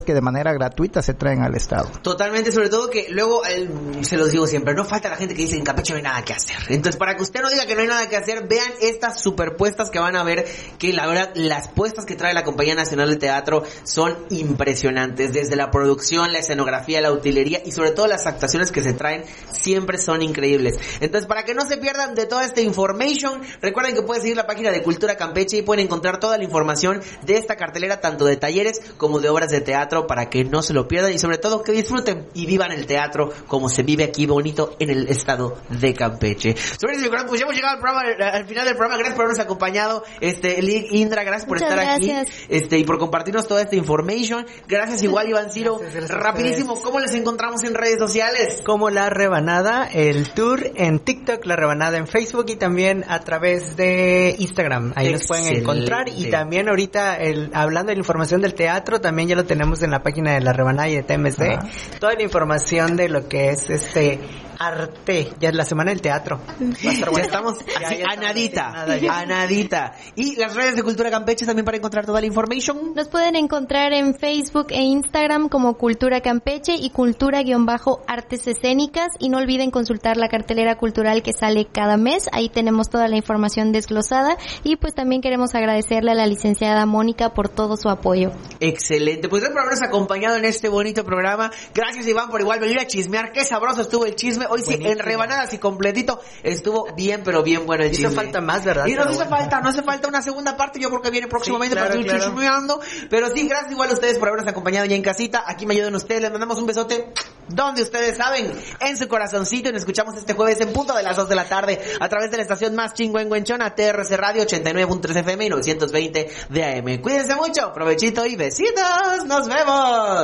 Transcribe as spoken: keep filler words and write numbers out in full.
que de manera gratuita se traen al estado. Totalmente, sobre todo que luego, eh, se los digo siempre, no falta la gente que dice en Campeche no hay nada que hacer. Entonces, para que usted no diga que no hay nada que hacer, vean estas superpuestas que van a ver, que la verdad, las puestas que trae la Compañía Nacional de Teatro son impresionantes. Desde la producción, la escenografía, la utilería y sobre todo las actuaciones que se traen siempre son increíbles. Entonces, para que no se pierdan de toda esta information, recuerden que pueden seguir la página de Cultura Campeche y pueden encontrar toda la información de esta cartelera, tanto de talleres como de obras de teatro, para que no se lo pierdan y sobre todo que disfruten y vivan el teatro como se vive aquí bonito en el estado de Campeche. Sobre eso, pues ya hemos llegado al, programa, al final del programa. Gracias por habernos acompañado, este Lick, Indra, gracias por Muchas estar gracias. aquí, este y por compartirnos toda esta information. Gracias igual, Iván Ciro. Gracias, gracias Rapidísimo, ¿cómo les encontramos en redes sociales? Como La Rebanada, el tour en TikTok, La Rebanada en Facebook y también a través de Instagram. Ahí nos pueden Excelente. encontrar. Y también ahorita, el, hablando de la información del teatro, también ya lo tenemos en la página de La Rebanada y de T M S D. Ah. Toda la información de lo que es este arte. Ya es la semana del teatro. Va a estar bueno. Ya estamos Ya, así, ya a estamos nadita, a nada ya. a nadita. Y las redes de Cultura Campeche también para encontrar toda la information. Nos pueden encontrar en Facebook e Instagram como Cultura Campeche y Cultura-Artes Escénicas, y no olviden consultar la cartelera cultural que sale cada mes. Ahí tenemos toda la información desglosada y pues también queremos agradecerle a la licenciada Mónica por todo su apoyo. Excelente, pues gracias por habernos acompañado en este bonito programa. Gracias, Iván, por igual venir a chismear. Qué sabroso estuvo el chisme. Hoy sí, Buenísimo. en rebanadas y completito, estuvo bien, pero bien bueno el Hizo chisme. falta más, ¿verdad? Y nos Pero hace bueno. falta, no hace falta una segunda parte. Yo creo que viene próximamente Sí, claro, para seguir claro. chismeando. Pero sí, gracias igual a ustedes por habernos acompañado ya en casita. Aquí me ayudan ustedes, les mandamos un besote donde ustedes saben, en su corazoncito. Y nos escuchamos este jueves en punto de las dos de la tarde a través de la estación más chingüengüenchona, T R C Radio ochenta y nueve punto tres F M y novecientos veinte de A M. Cuídense mucho, provechito y besitos. Nos vemos.